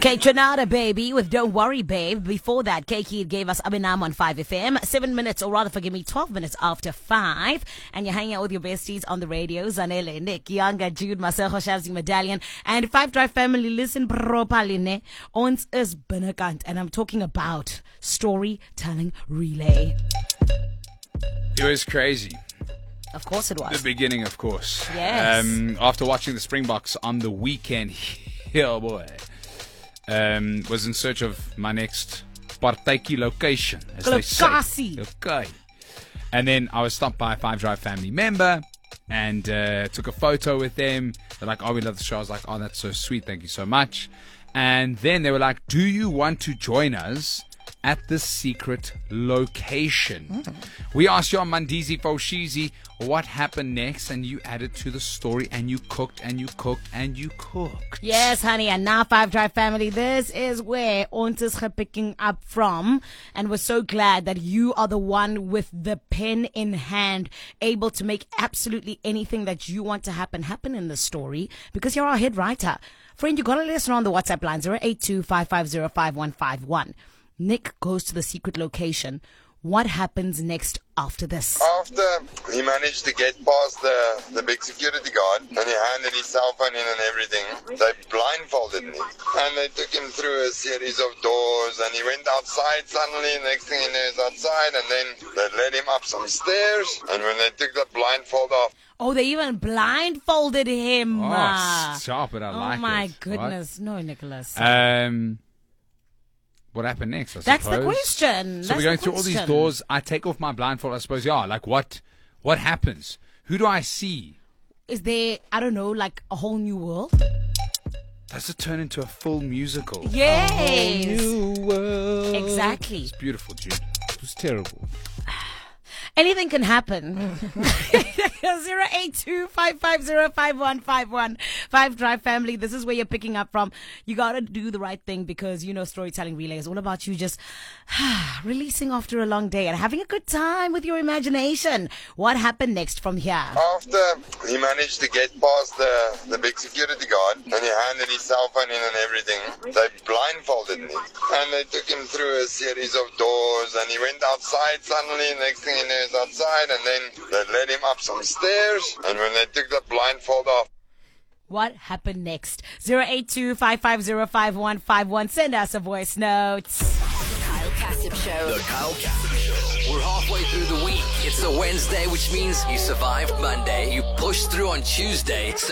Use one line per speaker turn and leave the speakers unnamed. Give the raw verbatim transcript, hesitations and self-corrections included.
Kate Trinata, baby, with Don't Worry, Babe. Before that, Kiki gave us Abinam on five F M. Seven minutes, or rather, forgive me, twelve minutes after five. And you're hanging out with your besties on the radio. Zanele, Nick, Yanga, Jude, Marcel, Shazzy, Medallion. And Five Drive family, listen properly, ne? Ons is binnekant. And I'm talking about storytelling relay.
It was crazy.
Of course it was.
The beginning, of course.
Yes.
Um, after watching the Springboks on the weekend, oh boy, um, was in search of my next partytjie location, as they say. Okay. And then I was stopped by a Five Drive family member and uh, took a photo with them. They're like, oh, we love the show. I was like, oh, that's so sweet. Thank you so much. And then they were like, do you want to join us at the secret location? Mm. We asked you on Mandizi Foshizi what happened next, and you added to the story, and you cooked and you cooked and you cooked.
Yes, honey, and now Five Drive family, this is where ons is picking up from, and we're so glad that you are the one with the pen in hand, able to make absolutely anything that you want to happen happen in the story, because you're our head writer. Friend, you got to listen on the WhatsApp line zero eight two, five five zero, five one five one. Nick goes to the secret location. What happens next after this?
After he managed to get past the, the big security guard and he handed his cell phone in and everything, they blindfolded me. And they took him through a series of doors and he went outside suddenly. Next thing he knew, he was outside, and then they led him up some stairs. And when they took the blindfold off,
oh, they even blindfolded him.
Oh, stop it. I
oh
like it.
Oh, my
What?
goodness. No, Nicholas.
Um... What happened next, I
That's
suppose?
the question.
So
That's
we're going
the
through all these
question.
doors. I take off my blindfold, I suppose. Yeah, like what What happens? Who do I see?
Is there, I don't know, like a whole new world?
Does it turn into a full musical?
Yes.
A whole new world.
Exactly.
It's beautiful, Jude. It was terrible.
Anything can happen. zero eight two, five five zero, five one five one. Five Drive family, this is where you're picking up from. You got to do the right thing, because, you know, storytelling relay is all about you just releasing after a long day and having a good time with your imagination. What happened next from here?
after he managed to get past the, the big security guard and he handed his cell phone in and everything, they blindfolded me. And they took him through a series of doors and he went outside suddenly. Next thing he knew, he was outside, and then they led him up some stairs. And when they took the blindfold off,
What happened next? zero eight two, five five zero, five one five one. Send us a voice note.
The Kyle Kassim Show.
The Kyle Kassim Show. We're halfway through the week. It's a Wednesday, which means you survived Monday, you pushed through on Tuesday, so